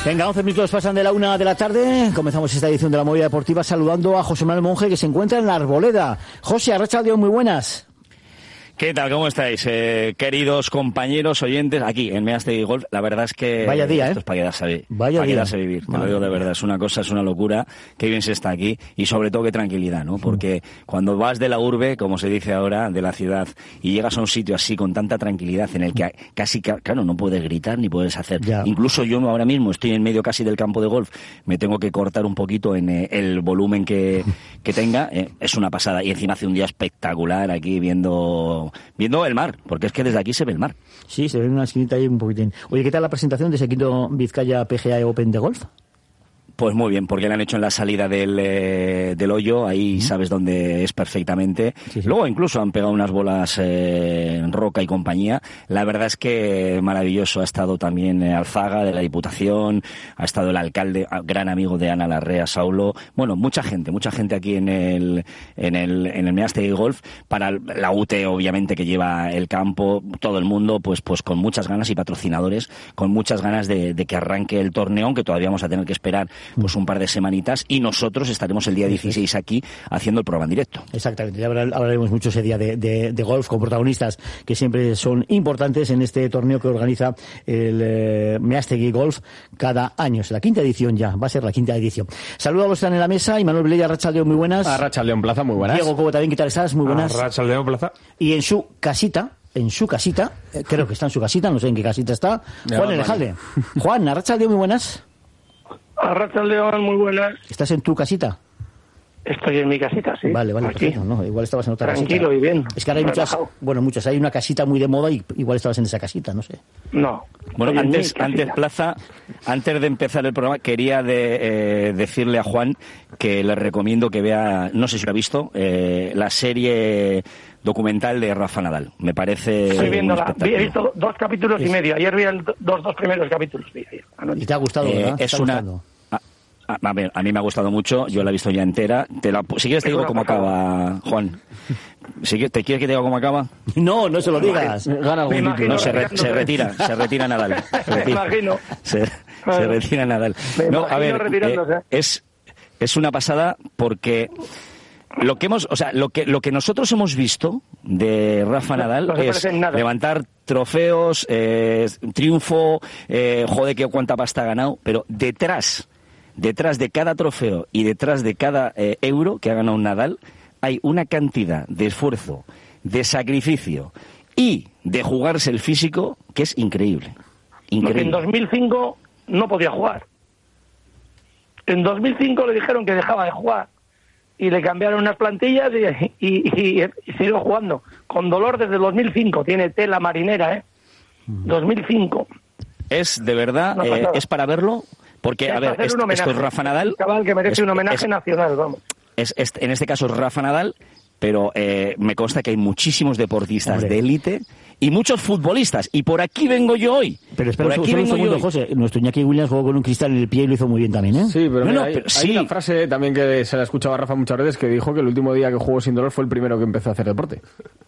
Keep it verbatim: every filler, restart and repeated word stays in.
Venga, once minutos pasan de la una de la tarde. Comenzamos esta edición de la Movida Deportiva saludando a José Manuel Monje, que se encuentra en la Arboleda. José, arratsaldeon, muy buenas. ¿Qué tal? ¿Cómo estáis? Eh, queridos compañeros oyentes, aquí en Measte Golf, la verdad es que Vaya día, esto ¿eh? es para quedarse a vivir. Vaya para día. quedarse a vivir, te lo digo de verdad, es una cosa, es una locura, qué bien se está aquí y sobre todo qué tranquilidad, ¿no? Porque cuando vas de la urbe, como se dice ahora, de la ciudad, y llegas a un sitio así con tanta tranquilidad en el que casi, claro, no puedes gritar ni puedes hacer. Ya. Incluso yo ahora mismo estoy en medio casi del campo de golf, me tengo que cortar un poquito en eh, el volumen que, que tenga, eh, es una pasada. Y encima hace un día espectacular aquí viendo, viendo el mar. Porque es que desde aquí se ve el mar. Sí, se ve en una esquinita ahí un poquitín. Oye, ¿qué tal la presentación de ese quinto Vizcaya P G A Open de golf? Pues muy bien, porque le han hecho en la salida del, eh, del hoyo, ahí uh-huh. sabes dónde es perfectamente. Sí, sí. Luego incluso han pegado unas bolas eh, en Roca y compañía. La verdad es que maravilloso. Ha estado también Alzaga de la Diputación, ha estado el alcalde, gran amigo de Ana Larrea, Saulo. Bueno, mucha gente, mucha gente aquí en el en el, en el Measte Golf. Para la U T E, obviamente, que lleva el campo, todo el mundo, pues pues con muchas ganas, y patrocinadores, con muchas ganas de, de que arranque el torneo, aunque todavía vamos a tener que esperar pues un par de semanitas, y nosotros estaremos el día dieciséis aquí haciendo el programa en directo. Exactamente, ya hablaremos mucho ese día de, de, de golf con protagonistas que siempre son importantes en este torneo que organiza el eh, Meastegui Golf cada año. Es la quinta edición ya, va a ser la quinta edición. Saludos a los que están en la mesa. Y Manuel Vilella, arratsaldeon, muy buenas. Arratsaldeon Plaza, muy buenas. Diego Cobo también, ¿qué tal estás? Muy buenas. Arratsaldeon Plaza. Y en su casita, en su casita, eh, creo que está en su casita, no sé en qué casita está, ya, Juan Elejalde. Juan, arratsaldeon, muy buenas. Arratsaldeon, muy buenas. ¿Estás en tu casita? Estoy en mi casita, sí. Vale, vale, aquí. Perfecto, no, igual estabas en otra Tranquilo casita. y bien. Es que ahora hay muchas, bueno, muchas, hay una casita muy de moda y igual estabas en esa casita, no sé. No. Bueno, antes, antes Plaza, antes de empezar el programa, quería de, eh, decirle a Juan que le recomiendo que vea, no sé si lo ha visto, eh, la serie documental de Rafa Nadal. Me parece Estoy viendo la, he visto dos capítulos es, y medio. Ayer vi el, dos, dos primeros capítulos. Vi ayer, ¿Y te ha gustado, eh, verdad? Es ¿Te una... gustando? A, a ver, a mí me ha gustado mucho, yo la he visto ya entera. Te la, si quieres te digo cómo acaba, Juan. Si quieres, ¿te quieres que te diga cómo acaba? No, no se lo digas. Gana algún título. No, se, re, se retira, se retira Nadal. Se retira, me imagino. Se, se retira Nadal. Me no, a ver, eh, es, es una pasada porque lo que hemos, o sea, lo que, lo que nosotros hemos visto de Rafa Nadal no, no es levantar trofeos, eh, triunfo, eh, joder, que cuánta pasta ha ganado, pero detrás, detrás de cada trofeo y detrás de cada eh, euro que ha ganado Nadal, hay una cantidad de esfuerzo, de sacrificio y de jugarse el físico que es increíble. Increíble. En dos mil cinco no podía jugar. En dos mil cinco le dijeron que dejaba de jugar y le cambiaron unas plantillas y, y, y, y siguió jugando. Con dolor desde el dos mil cinco. Tiene tela marinera, ¿eh? dos mil cinco. Es, de verdad, eh, es para verlo, porque, es a ver, es, esto es Rafa Nadal. Un chaval que merece es, un homenaje es, nacional, vamos. Es, es, en este caso es Rafa Nadal, pero eh, me consta que hay muchísimos deportistas Hombre. de élite y muchos futbolistas, y por aquí vengo yo hoy. Pero espera por aquí solo un vengo segundo, yo José. Nuestro Iñaki Williams jugó con un cristal en el pie y lo hizo muy bien también, ¿eh? Sí, pero, no, mira, no, hay, pero hay sí. una frase también que se la escuchaba a Rafa muchas veces que dijo que el último día que jugó sin dolor fue el primero que empezó a hacer deporte.